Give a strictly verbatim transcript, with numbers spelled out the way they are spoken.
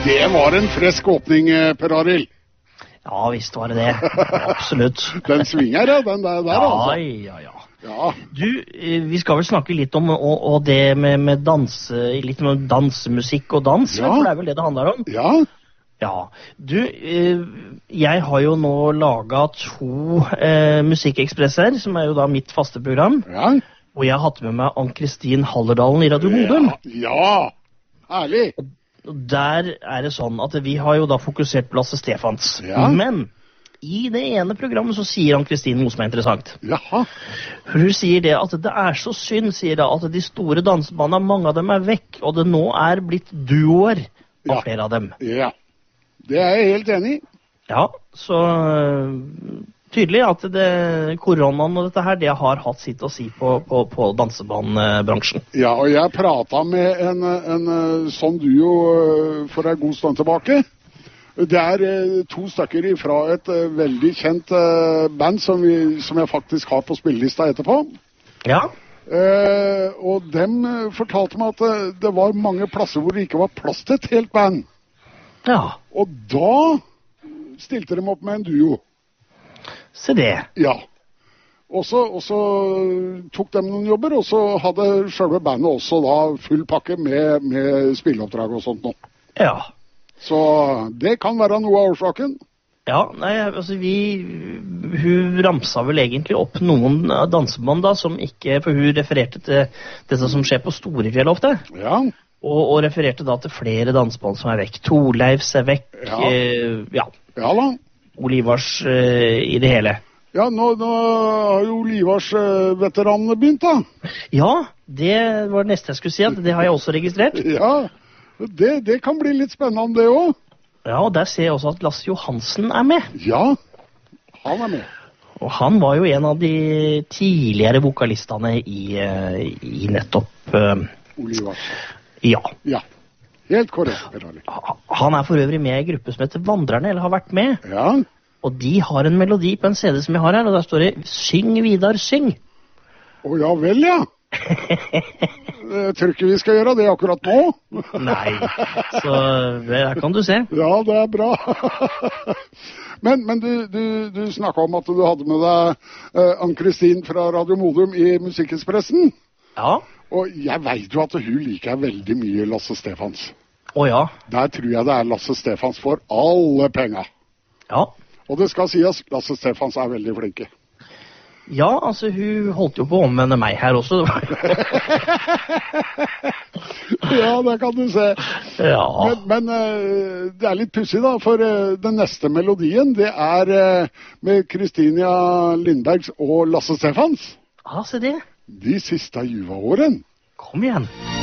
Det var en fresk åpning, Per Arild. Ja, visst var det det. Absolutt. Den svinger, ja, den der, der ja, altså. Ja, ja, ja. Du, vi skal vel snakke litt om og, og det med, med danse, litt om dansemusikk og dans, ja. For det er vel det det handler om? Ja. Ja. Du, jeg har jo nå laget to eh, Musikkekspresser, som er jo da mitt faste program. Ja. Og jeg har hatt med meg Ann-Kristin Hallerdalen i Radio Modum. Ja, ja, herlig. Og der er det sånn at vi har jo da fokusert på Lasse Stefans. Ja. Men i det ene programmet så sier Ann-Kristin noe som er interessant. Jaha. For hun sier det at det er så synd, sier det, at de store dansebandene, mange av dem er vekk, og det nå er blitt duoer av Ja. flere av dem. Ja, det er jeg helt enig i. Ja, så tydelig at det, koronaen og dette her, det har hatt sitt å si på, på, på dansebandbransjen. Ja, og jeg pratet med en, en sånn duo for en god stund tilbake. Det er to stykker fra et veldig kjent band som, vi, som jeg faktisk har på spillelista etterpå. Ja. Eh, og dem fortalte meg at det var mange plasser hvor det ikke var plass til et helt band. Ja. Og da stilte de opp med en duo. Se det. Ja. Og så, og så tok de noen jobber, og så hadde selve bandet også da full pakke med, med spilleoppdrag og sånt nå. Ja. Så det kan være noe av årsaken. Ja, nei, altså vi, hun ramsa vel egentlig opp noen danseband da, som ikke, for hun refererte til dette som skjer på Storefjell ofte. Ja. Og, og refererte da til flere danseband som er vekk. Torleifs er vekk, Ja. eh, ja, Ja da. Olivars eh, i det hele. Ja, nå, nå har jo Olivars eh, veteranene begynt da. Ja, det var det neste jeg skulle si, at det har jeg også registrert. Ja, det, det kan bli litt spennende det også. Ja, og der ser jeg også at Lasse Johansen er med. Ja, han er med. Og han var jo en av de tidligere vokalistene i, eh, i nettopp eh, Olivars. Ja. Ja, helt korrekt, Per Arild. Han er for øvrig med i en gruppe som heter Vandrerne, eller har vært med. Ja. Og de har en melodi på en C D som jeg har her, og der står det «Syng, Vidar, syng». Å ja vel, ja. Jeg tror ikke vi skal gjøre det akkurat nå. Nei, så der kan du se. Ja, det er bra. Men, men du, du, du snakket om at du hadde med deg uh, Ann-Kristin fra Radio Modum i Musikkekspressen. Ja. Og jeg vet jo at hun liker veldig mye Lasse Stefans. Å ja. Der tror jeg det er Lasse Stefans for alle penger. Ja. Og det skal sies, Lasse Stefans er veldig flinke. Ja, altså hun holdt jo på å omvende meg her også. Ja, det kan du se. Ja. Men, men uh, det er litt pussig da, for uh, den neste melodien, det er uh, med Kristinia Lindbergs og Lasse Stefans. Ja, se det. De siste juva åren. Kom igjen.